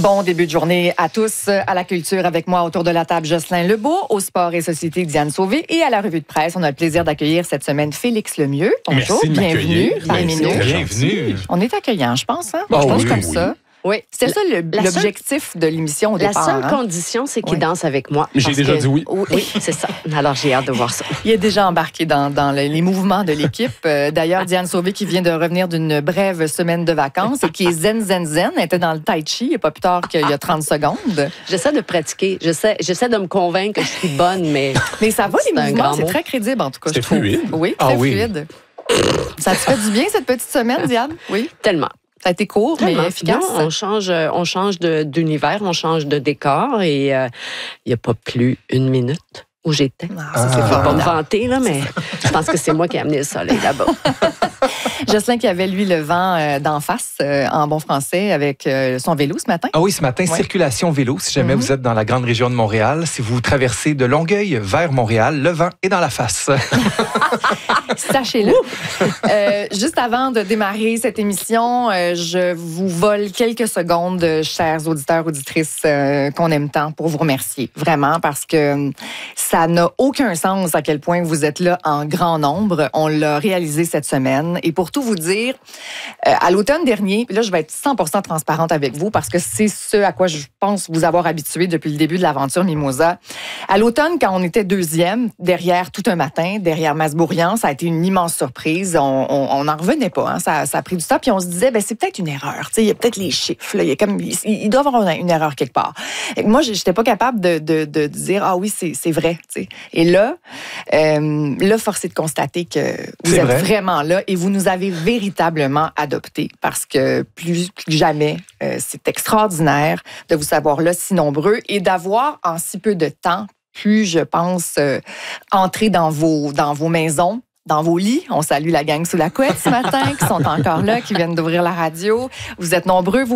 Bon début de journée à tous. À la culture, avec moi autour de la table, Jocelyn Lebeau. Au sport et société, Diane Sauvé. Et à la revue de presse, on a le plaisir d'accueillir cette semaine Félix Lemieux. Bonjour, merci de bienvenue parmi nous. Bienvenue. On est accueillant, je pense. Hein? Oh, je pense oui, comme oui. ça. Oui. C'était ça l'objectif de l'émission au départ. La seule hein? condition, c'est qu'il Oui. danse avec moi. J'ai parce déjà que- dit oui. Oui, c'est ça. Alors, j'ai hâte de voir ça. Il est déjà embarqué dans les mouvements de l'équipe. D'ailleurs, Diane Sauvé, qui vient de revenir d'une brève semaine de vacances et qui est zen, était dans le tai chi il n'y a pas plus tard qu'il y a 30 secondes. J'essaie de pratiquer. J'essaie de me convaincre que je suis bonne, mais... Mais ça va, C'est les un mouvements, grand c'est mot. très crédible en tout cas, je C'était trouve. fluide. Oui, Ah très oui. fluide. Ça te fait du bien cette petite semaine, Diane? Oui. Tellement. Ça a été court, mais Tellement. efficace. Non, on change d'univers, on change de décor et il n'y a pas plus une minute où j'étais. Ça, c'est Je ne vais pas me formidable. vanter, là, mais je pense que c'est moi qui ai amené le soleil là-bas. Jocelyn qui avait, lui, le vent d'en face, en bon français, avec son vélo ce matin. Ah oui, ce matin, Ouais. circulation vélo, si jamais vous êtes dans la grande région de Montréal. Si vous traversez de Longueuil vers Montréal, le vent est dans la face. Sachez-le. Juste avant de démarrer cette émission, je vous vole quelques secondes, chers auditeurs, auditrices qu'on aime tant, pour vous remercier. Vraiment, parce que ça n'a aucun sens à quel point vous êtes là en grand nombre. On l'a réalisé cette semaine. Et pour tout vous dire, à l'automne dernier, puis là, je vais être 100% transparente avec vous parce que c'est ce à quoi je pense vous avoir habitué depuis le début de l'aventure Mimosa. À l'automne, quand on était deuxième, derrière Tout un matin, derrière Masbourian, ça a été une immense surprise. On n'en revenait pas. Hein. Ça a pris du temps. Puis on se disait, ben, c'est peut-être une erreur. Il y a peut-être les chiffres. Là. Il doit y avoir une erreur quelque part. Et moi, je n'étais pas capable de dire, ah oui, c'est vrai. T'sais. Et là, force est de constater que vous C'est êtes vrai. vraiment là et vous nous avez véritablement adoptés parce que plus que jamais, c'est extraordinaire de vous savoir là si nombreux et d'avoir en si peu de temps pu, je pense, entrer dans vos maisons, dans vos lits. On salue la gang sous la couette ce matin qui sont encore là, qui viennent d'ouvrir la radio. Vous êtes nombreux, vous